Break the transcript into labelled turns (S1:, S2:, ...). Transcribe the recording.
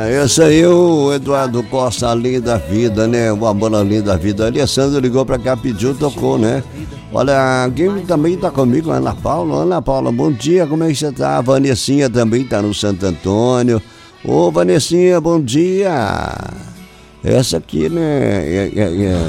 S1: Esse aí é o Eduardo Costa, Além da Vida, né? O Amor Além da Vida. Ali a Sandra ligou pra cá, pediu, tocou, né? Olha, quem também tá comigo, Ana Paula. Ana Paula, bom dia, como é que você tá? A Vanessinha também tá no Santo Antônio. Ô, Vanessinha, bom dia. Essa aqui, né?